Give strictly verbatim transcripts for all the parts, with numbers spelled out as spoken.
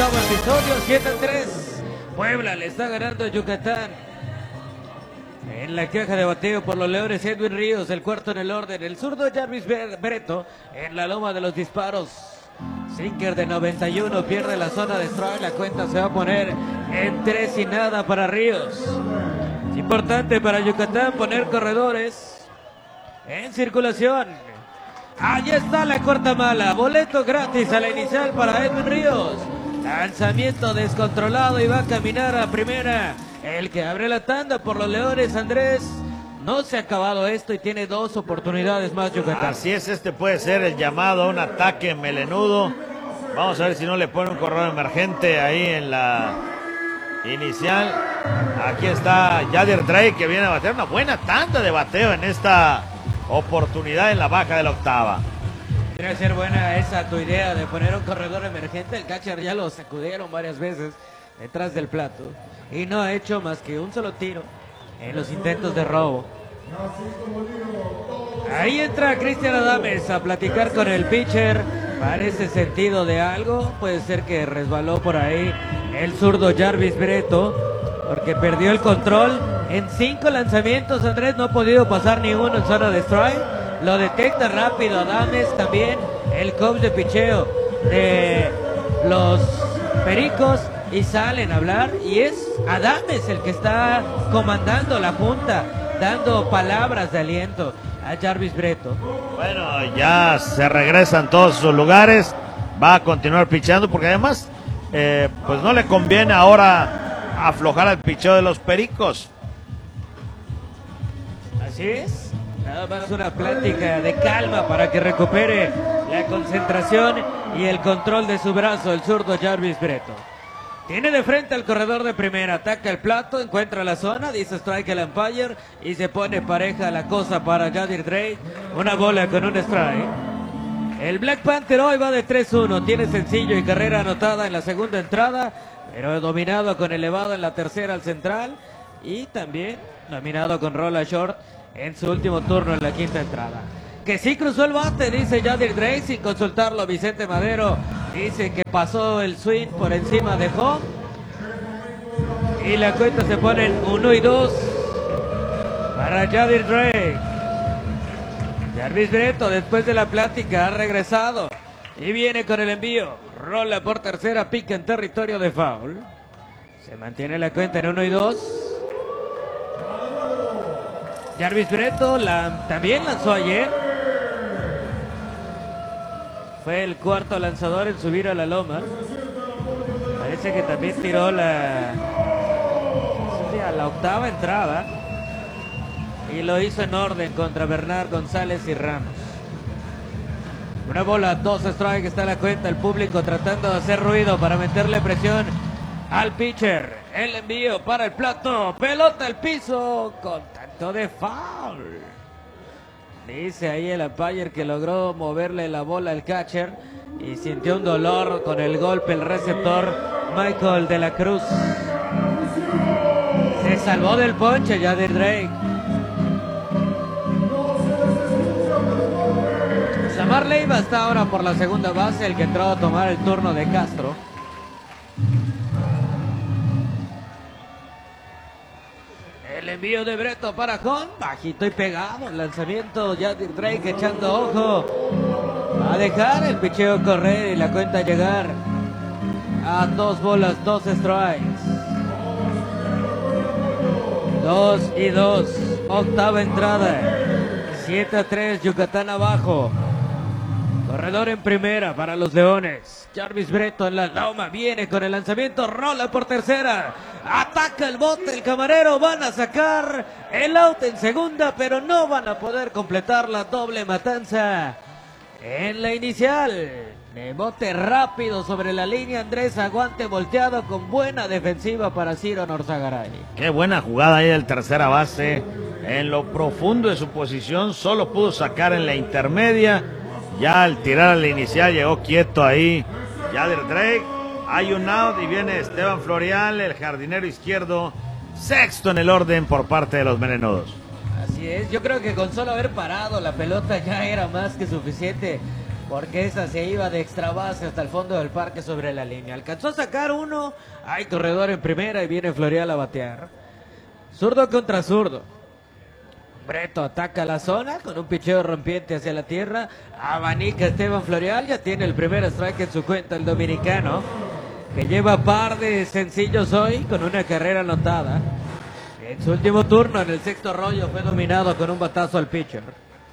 octavo episodio, siete a tres. Puebla le está ganando a Yucatán. En la caja de bateo por los Leones, Edwin Ríos, el cuarto en el orden. El zurdo Jarvis Breto en la loma de los disparos. Sinker de noventa y uno pierde la zona de strike. La cuenta se va a poner en tres y nada para Ríos. Es importante para Yucatán poner corredores en circulación. Ahí está la cuarta mala. Boleto gratis a la inicial para Edwin Ríos. Lanzamiento descontrolado y va a caminar a primera. El que abre la tanda por los Leones, Andrés. No se ha acabado esto y tiene dos oportunidades más Yucatán. Así es, este puede ser el llamado a un ataque melenudo. Vamos a ver si no le pone un corredor emergente ahí en la inicial. Aquí está Yadir Drake, que viene a batear una buena tanda de bateo en esta oportunidad en la baja de la octava. Debe ser buena esa tu idea de poner un corredor emergente. El catcher ya lo sacudieron varias veces detrás del plato y no ha hecho más que un solo tiro en los intentos de robo. Ahí entra Cristian Adames a platicar con el pitcher. Parece sentido de algo. Puede ser que resbaló por ahí el zurdo Jarvis Breto, porque perdió el control. En cinco lanzamientos, Andrés, no ha podido pasar ni uno en zona de strike. Lo detecta rápido Adames, también el coach de picheo de los Pericos, y salen a hablar, y es Adames el que está comandando la junta, dando palabras de aliento a Jarvis Breto. Bueno, ya se regresan todos sus lugares, va a continuar pichando porque además eh, pues no le conviene ahora aflojar al picheo de los Pericos. Así es, nada más una plática de calma para que recupere la concentración y el control de su brazo el zurdo Jarvis Breto. Tiene de frente al corredor de primera, ataca el plato, encuentra la zona, dice strike el umpire y se pone pareja la cosa para Yadir Drake. Una bola con un strike. El Black Panther hoy va de tres uno, tiene sencillo y carrera anotada en la segunda entrada, pero dominado con elevado en la tercera al central y también dominado con rola short en su último turno en la quinta entrada. Que sí cruzó el bate, dice Yadir Drake, sin consultarlo Vicente Madero. Dice que pasó el swing por encima de home. Y la cuenta se pone en uno y dos para Yadir Drake. Jarvis Breto, después de la plática, ha regresado y viene con el envío. Rola por tercera, pica en territorio de foul. Se mantiene la cuenta en uno y dos. Jarvis Breto la, también lanzó ayer. Fue el cuarto lanzador en subir a la loma. Parece que también tiró la, la octava entrada. Y lo hizo en orden contra Bernard González y Ramos. Una bola, dos strikes, está la cuenta. El público tratando de hacer ruido para meterle presión al pitcher. El envío para el plato. Pelota al piso con tanto de foul. Dice ahí el umpire que logró moverle la bola al catcher y sintió un dolor con el golpe el receptor Michael de la Cruz. Se salvó del ponche Yadir Drake. Samar Leiva está ahora por la segunda base, el que entró a tomar el turno de Castro. El envío de Breto para Jon, bajito y pegado, el lanzamiento Yadir Drake echando ojo a dejar el picheo correr y la cuenta llegar a dos bolas, dos strikes. Dos y dos, octava entrada, siete a tres, Yucatán abajo. Corredor en primera para los Leones. Jarvis Breto en la loma. Viene con el lanzamiento. Rola por tercera. Ataca el bote el camarero. Van a sacar el out en segunda, pero no van a poder completar la doble matanza en la inicial. De bote rápido sobre la línea. Andrés Aguante volteado con buena defensiva para Ciro Norzagaray. Qué buena jugada ahí del tercera base. En lo profundo de su posición. Solo pudo sacar en la intermedia. Ya al tirar a la inicial llegó quieto ahí Yadir Drake. Hay un out y viene Esteban Florial, el jardinero izquierdo, sexto en el orden por parte de los melenudos. Así es, yo creo que con solo haber parado la pelota ya era más que suficiente porque esa se iba de extra base hasta el fondo del parque sobre la línea. Alcanzó a sacar uno, hay corredor en primera y viene Florial a batear. Zurdo contra zurdo. Breto ataca la zona con un picheo rompiente hacia la tierra. Abanica Esteban Florial, ya tiene el primer strike en su cuenta el dominicano, que lleva par de sencillos hoy con una carrera anotada. En su último turno, en el sexto rollo, fue dominado con un batazo al pitcher.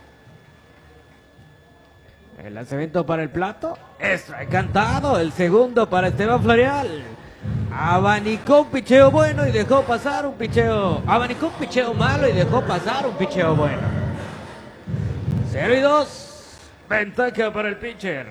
El lanzamiento para el plato, strike cantado, el segundo para Esteban Florial. Abanicó un picheo bueno y dejó pasar un picheo. Abanicó un picheo malo y dejó pasar un picheo bueno. cero y dos. Ventaja para el pitcher.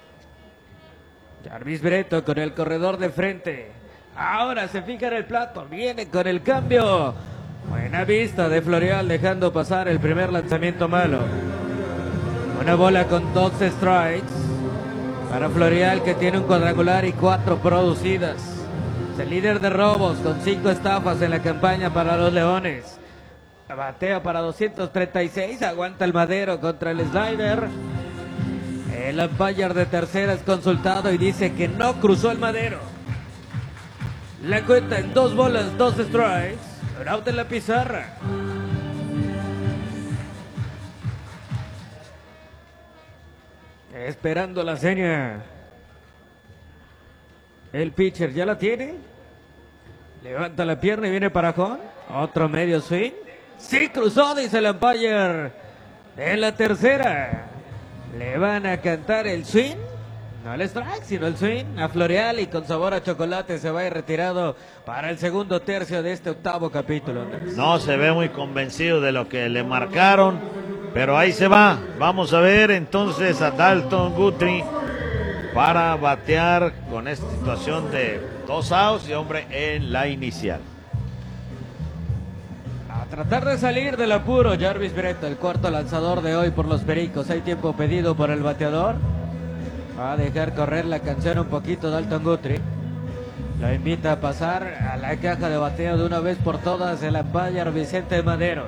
Jarvis Breto con el corredor de frente. Ahora se fija en el plato. Viene con el cambio. Buena vista de Florial dejando pasar el primer lanzamiento malo. Una bola con dos strikes para Florial, que tiene un cuadrangular y cuatro producidas. El líder de robos con cinco estafas en la campaña para los Leones. Batea para doscientos treinta y seis, aguanta el madero contra el slider. El umpire de tercera es consultado y dice que no cruzó el madero. La cuenta en dos bolas, dos strikes. Un out en la pizarra. Esperando la seña. El pitcher ya la tiene. Levanta la pierna y viene para Juan. Otro medio swing. Sí cruzó, dice el umpire. En la tercera. Le van a cantar el swing. No el strike, sino el swing a Florial, y con sabor a chocolate se va a ir retirado para el segundo tercio de este octavo capítulo. No se ve muy convencido de lo que le marcaron, pero ahí se va. Vamos a ver entonces a Dalton Guthrie para batear con esta situación de dos outs y hombre en la inicial. A tratar de salir del apuro, Jarvis Breto, el cuarto lanzador de hoy por los Pericos. Hay tiempo pedido por el bateador. Va a dejar correr la canción un poquito Dalton Guthrie. Lo invita a pasar a la caja de bateo de una vez por todas el umpire Vicente Madero.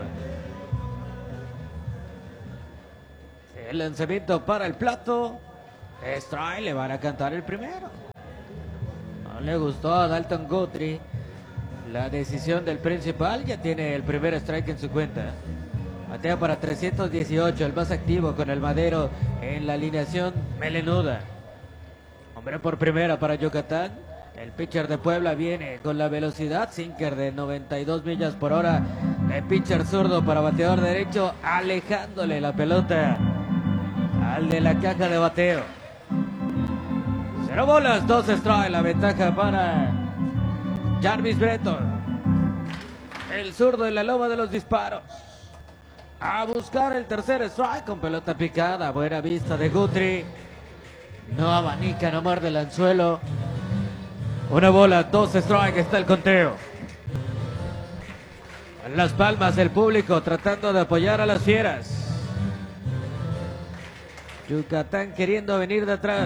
El lanzamiento para el plato. Strike, le van a cantar el primero. No le gustó a Dalton Guthrie la decisión del principal. Ya tiene el primer strike en su cuenta. Batea para trescientos dieciocho, el más activo con el madero en la alineación melenuda. Hombre por primera para Yucatán. El pitcher de Puebla viene con la velocidad sinker de noventa y dos millas por hora. El pitcher zurdo para bateador derecho, alejándole la pelota al de la caja de bateo. Cero bolas, dos strikes, la ventaja para Jarvis Breto. El zurdo en la loma de los disparos. A buscar el tercer strike con pelota picada. Buena vista de Guthrie. No abanica, no muerde el anzuelo. Una bola, dos strikes, está el conteo. En Las Palmas el público tratando de apoyar a las fieras. Yucatán queriendo venir de atrás.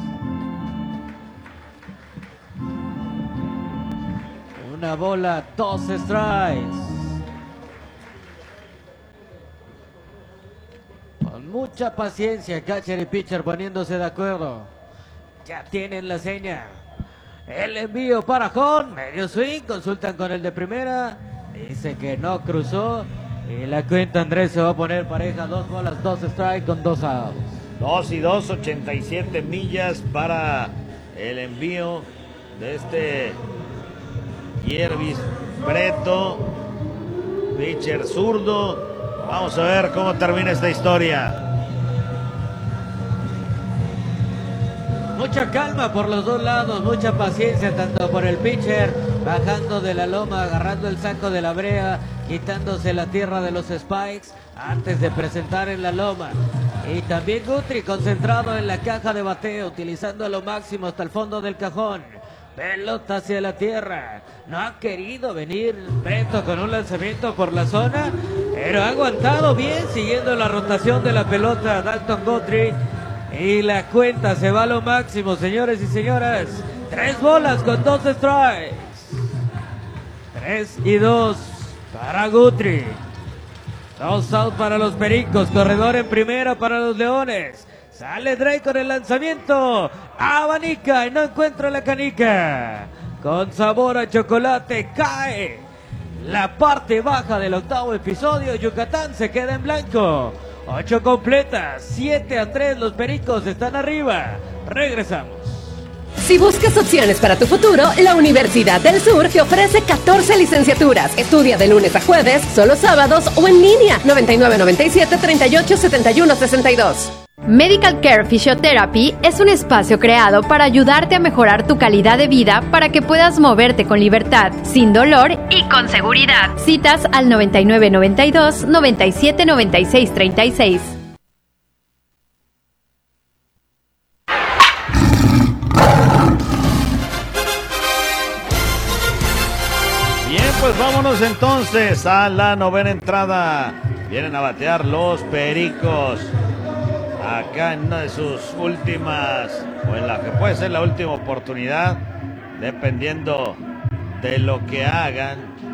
Una bola, dos strikes. Con mucha paciencia, catcher y pitcher poniéndose de acuerdo. Ya tienen la seña. El envío para Jon, medio swing, consultan con el de primera. Dice que no cruzó. Y la cuenta, Andrés, se va a poner pareja. Dos bolas, dos strikes con dos outs. Dos y dos, ochenta y siete millas para el envío de este Jarvis Breto, pitcher zurdo. Vamos a ver cómo termina esta historia. Mucha calma por los dos lados, mucha paciencia tanto por el pitcher, bajando de la loma, agarrando el saco de la brea, quitándose la tierra de los spikes antes de presentar en la loma. Y también Guthrie concentrado en la caja de bateo, utilizando a lo máximo hasta el fondo del cajón. Pelota hacia la tierra. No ha querido venir Breto con un lanzamiento por la zona, pero ha aguantado bien siguiendo la rotación de la pelota Dalton Guthrie. Y la cuenta se va a lo máximo, señores y señoras. Tres bolas con dos strikes. Tres y dos para Guthrie. Dos out para los Pericos. Corredor en primera para los Leones. Sale Drake con el lanzamiento. Abanica y no encuentra la canica. Con sabor a chocolate cae la parte baja del octavo episodio. Yucatán se queda en blanco. Ocho completas, siete a tres. Los Pericos están arriba. Regresamos. Si buscas opciones para tu futuro, la Universidad del Sur te ofrece catorce licenciaturas. Estudia de lunes a jueves, solo sábados o en línea. noventa y nueve noventa y siete treinta y ocho setenta y uno sesenta y dos. Medical Care Physiotherapy es un espacio creado para ayudarte a mejorar tu calidad de vida para que puedas moverte con libertad, sin dolor y con seguridad. Citas al noventa y nueve noventa y dos noventa y siete noventa y seis treinta y seis. Bien, pues vámonos entonces a la novena entrada. Vienen a batear los Pericos. Acá en una de sus últimas, o en la que puede ser la última oportunidad, dependiendo de lo que hagan.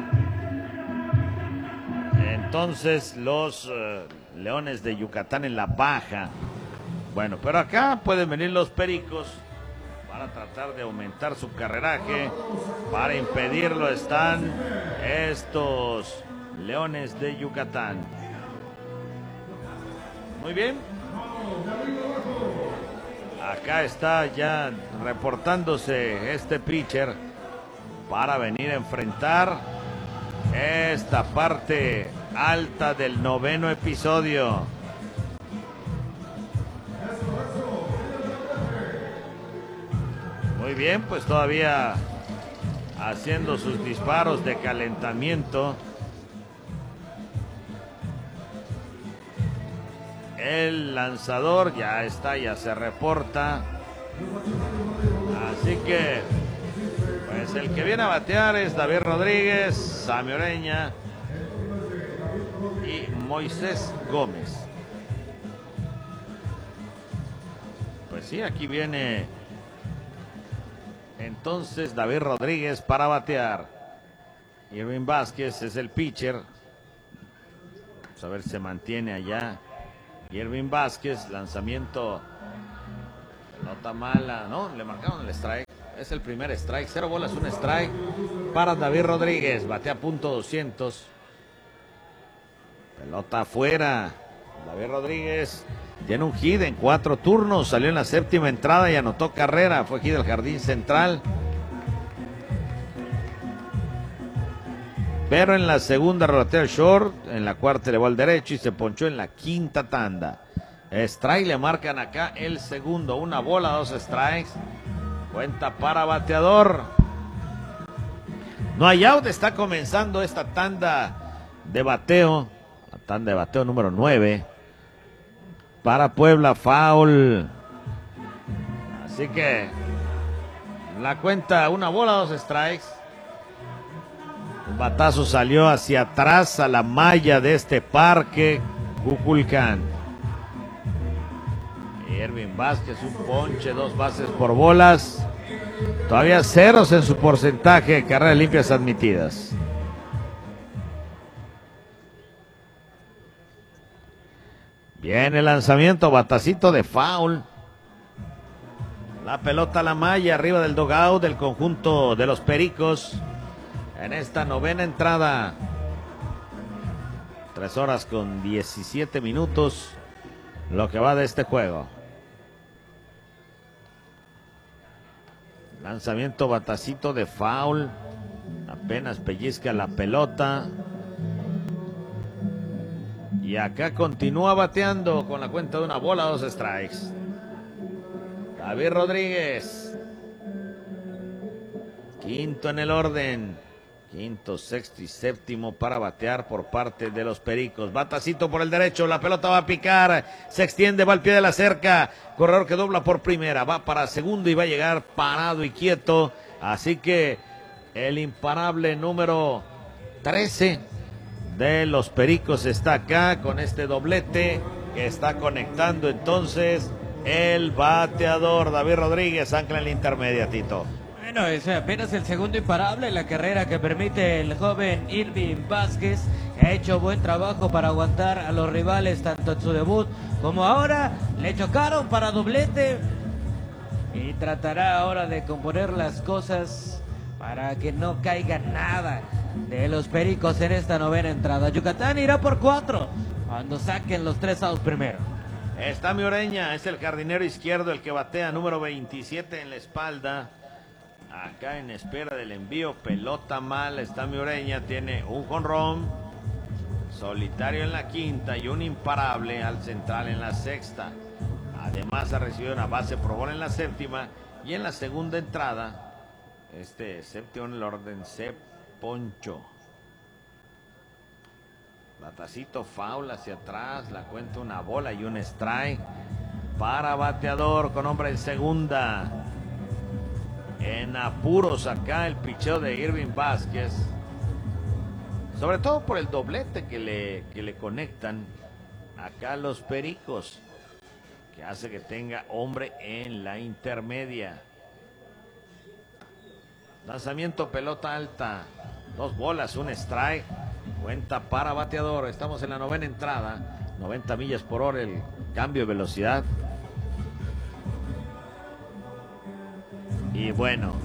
Entonces los uh, Leones de Yucatán en la baja. Bueno, pero acá pueden venir los Pericos para tratar de aumentar su carreraje. Para impedirlo están estos Leones de Yucatán. Muy bien. Acá está ya reportándose este pitcher para venir a enfrentar esta parte alta del noveno episodio. Muy bien, pues todavía haciendo sus disparos de calentamiento. El lanzador ya está, ya se reporta. Así que, pues el que viene a batear es David Rodríguez, Sammy Oreña y Moisés Gómez. Pues sí, aquí viene entonces David Rodríguez para batear. Irving Vázquez es el pitcher. Vamos a ver si se mantiene allá. Irving Vázquez, lanzamiento, pelota mala, no, le marcaron el strike, es el primer strike, cero bolas, un strike para David Rodríguez, batea punto doscientos, pelota afuera. David Rodríguez tiene un hit en cuatro turnos, salió en la séptima entrada y anotó carrera, fue hit del jardín central. Pero en la segunda rotea el short, en la cuarta le va al derecho y se ponchó en la quinta tanda. Strike, le marcan acá el segundo, una bola, dos strikes. Cuenta para bateador. No hay out, está comenzando esta tanda de bateo. La tanda de bateo número nueve. Para Puebla, foul. Así que la cuenta, una bola, dos strikes. El batazo salió hacia atrás a la malla de este parque Cuculcán. Irving Vázquez, un ponche, dos bases por bolas. Todavía ceros en su porcentaje de carreras limpias admitidas. Viene el lanzamiento, batacito de foul. La pelota a la malla arriba del dugout del conjunto de los Pericos. En esta novena entrada, tres horas con diecisiete minutos, lo que va de este juego. Lanzamiento, batacito de foul, apenas pellizca la pelota. Y acá continúa bateando con la cuenta de una bola, dos strikes. David Rodríguez, quinto en el orden. Quinto, sexto y séptimo para batear por parte de los Pericos. Batacito por el derecho, la pelota va a picar, se extiende, va al pie de la cerca. Corredor que dobla por primera, va para segundo y va a llegar parado y quieto. Así que el imparable número trece de los Pericos está acá con este doblete que está conectando entonces el bateador David Rodríguez, ancla en la intermedia, Tito. Bueno, es apenas el segundo imparable en la carrera que permite el joven Irving Vázquez. Ha hecho buen trabajo para aguantar a los rivales tanto en su debut como ahora. Le chocaron para doblete y tratará ahora de componer las cosas para que no caiga nada de los Pericos en esta novena entrada. Yucatán irá por cuatro cuando saquen los tres outs primero. Está Ureña, es el jardinero izquierdo el que batea, número veintisiete en la espalda. Acá en espera del envío, pelota mala. Está Ureña, tiene un jonrón, solitario en la quinta y un imparable al central en la sexta. Además ha recibido una base por bola en la séptima y en la segunda entrada, este séptimo en el orden, se ponchó. Batacito foul hacia atrás, la cuenta una bola y un strike para bateador con hombre en segunda. En apuros acá el picheo de Irving Vázquez, sobre todo por el doblete que le, que le conectan acá los Pericos, que hace que tenga hombre en la intermedia. Lanzamiento, pelota alta, dos bolas, un strike, cuenta para bateador. Estamos en la novena entrada, noventa millas por hora el cambio de velocidad. Y bueno,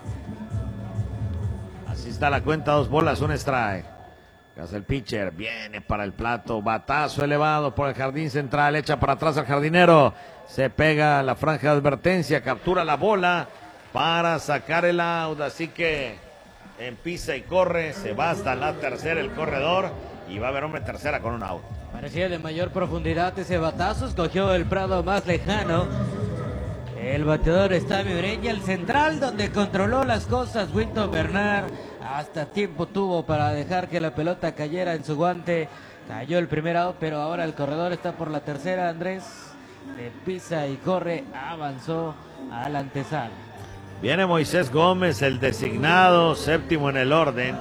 así está la cuenta, dos bolas, un strike. Hace el pitcher, viene para el plato, batazo elevado por el jardín central, echa para atrás al jardinero, se pega la franja de advertencia, captura la bola para sacar el out, así que en pisa y corre, se va hasta la tercera el corredor y va a haber hombre en tercera con un out. Parecía de mayor profundidad ese batazo, escogió el prado más lejano. El bateador está Ureña, el central donde controló las cosas Winton Bernard. Hasta tiempo tuvo para dejar que la pelota cayera en su guante. Cayó el primer out, pero ahora el corredor está por la tercera, Andrés. De pisa y corre, avanzó a la antesala. Viene Moisés Gómez, el designado, séptimo en el orden,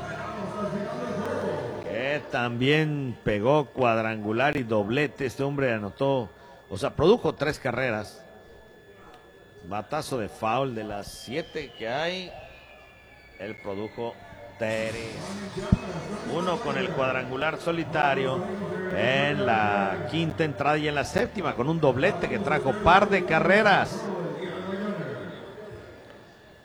que también pegó cuadrangular y doblete. Este hombre anotó, o sea, produjo tres carreras. Batazo de foul, de las siete que hay, él produjo tres. Uno con el cuadrangular solitario en la quinta entrada y en la séptima con un doblete que trajo par de carreras.